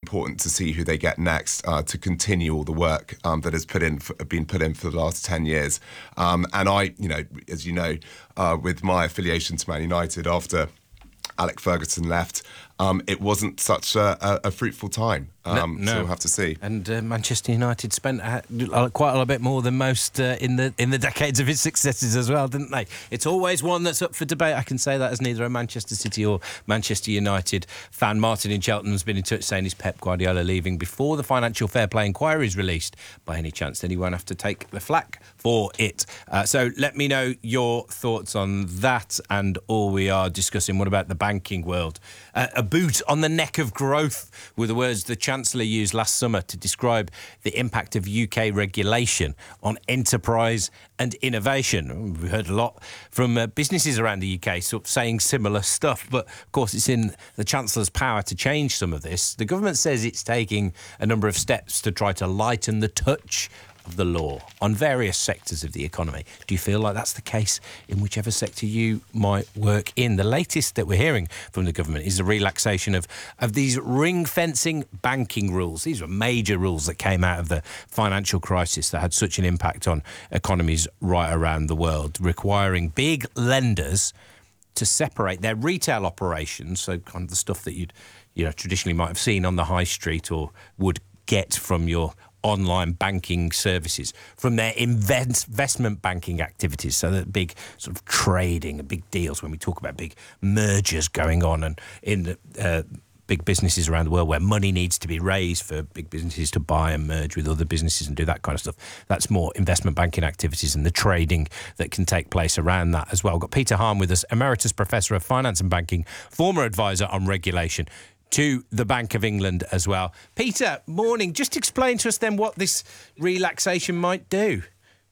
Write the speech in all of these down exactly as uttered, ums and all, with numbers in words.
important to see who they get next uh, to continue all the work um, that has put in for, been put in for the last ten years. Um, and I, you know, as you know, uh, with my affiliation to Man United after Alec Ferguson left, um, it wasn't such a, a, a fruitful time. Um, no, no. So we'll have to see. And uh, Manchester United spent uh, quite a little bit more than most uh, in the in the decades of its successes as well, didn't they? It's always one that's up for debate. I can say that as neither a Manchester City or Manchester United fan. Martin in Cheltenham has been in touch saying, is Pep Guardiola leaving before the financial fair play inquiry is released? By any chance, then he won't have to take the flak for it. Uh, so let me know your thoughts on that and all we are discussing. What about the banking world? Uh, a boot on the neck of growth were the words the Chancellor used last summer to describe the impact of U K regulation on enterprise and innovation. We heard a lot from uh, businesses around the U K sort of saying similar stuff, but of course it's in the Chancellor's power to change some of this. The government says it's taking a number of steps to try to lighten the touch of the law on various sectors of the economy. Do you feel like that's the case in whichever sector you might work in? The latest that we're hearing from the government is a relaxation of, of these ring-fencing banking rules. These were major rules that came out of the financial crisis that had such an impact on economies right around the world, requiring big lenders to separate their retail operations, so kind of the stuff that you'd you know traditionally might have seen on the high street or would get from your online banking services, from their invest, investment banking activities, so that big sort of trading and big deals, when we talk about big mergers going on and in the uh, big businesses around the world where money needs to be raised for big businesses to buy and merge with other businesses and do that kind of stuff. That's more investment banking activities and the trading that can take place around that as well. We've got Peter Hahn with us, Emeritus Professor of Finance and Banking, former advisor on regulation to the Bank of England as well. Peter, morning. Just explain to us then what this relaxation might do.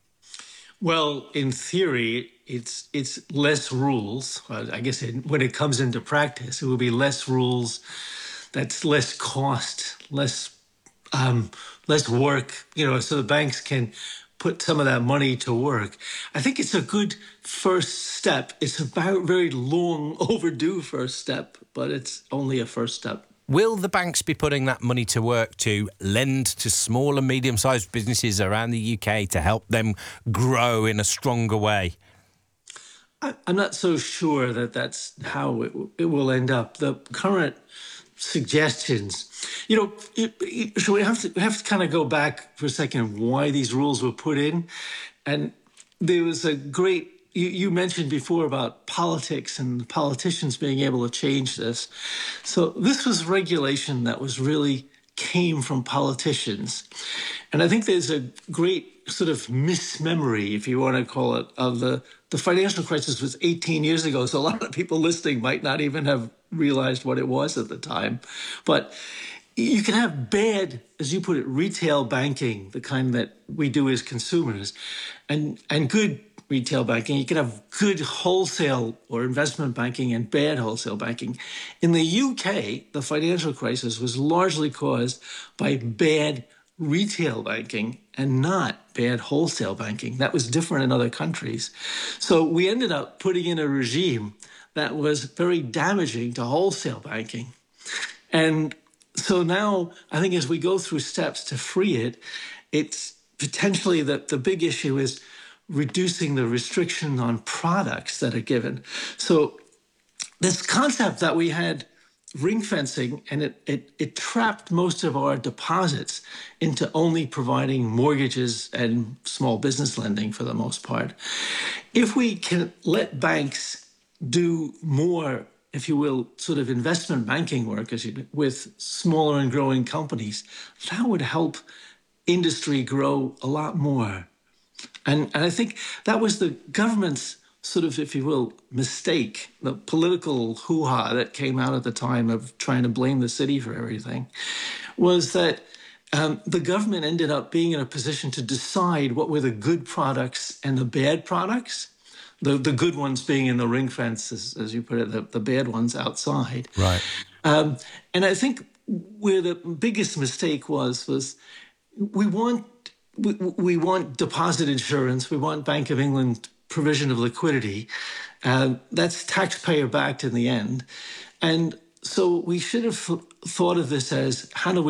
Well, in theory, it's it's less rules. I guess it, when it comes into practice, it will be less rules. That's less cost, less um, less work. You know, so the banks can put some of that money to work. I think it's a good first step. It's a very long overdue first step, but it's only a first step. Will the banks be putting that money to work to lend to small and medium-sized businesses around the U K to help them grow in a stronger way? I'm not so sure that that's how it, it will end up. The current suggestions, you know, it, it, so we have to we have to kind of go back for a second why these rules were put in. And there was a great, you, you mentioned before about politics and politicians being able to change this. So this was regulation that was really came from politicians. And I think there's a great sort of mismemory, if you want to call it, of the, the financial crisis was eighteen years ago. So a lot of people listening might not even have realized what it was at the time. But you can have bad, as you put it, retail banking, the kind that we do as consumers, and, and good retail banking. You can have good wholesale or investment banking and bad wholesale banking. In the U K, the financial crisis was largely caused by bad retail banking and not bad wholesale banking. That was different in other countries. So we ended up putting in a regime that was very damaging to wholesale banking. And so now I think as we go through steps to free it, it's potentially that the big issue is reducing the restriction on products that are given. So this concept that we had ring fencing, and it, it, it trapped most of our deposits into only providing mortgages and small business lending for the most part. If we can let banks do more, if you will, sort of investment banking work as you, with smaller and growing companies, that would help industry grow a lot more. And, and I think that was the government's sort of, if you will, mistake, the political hoo-ha that came out at the time of trying to blame the city for everything, was that um, the government ended up being in a position to decide what were the good products and the bad products, the, the good ones being in the ring fence, as, as you put it, the, the bad ones outside. Right. Um, and I think where the biggest mistake was, was we want, we, we want deposit insurance, we want Bank of England provision of liquidity. Uh, that's taxpayer backed in the end. And so we should have thought of this as, how do we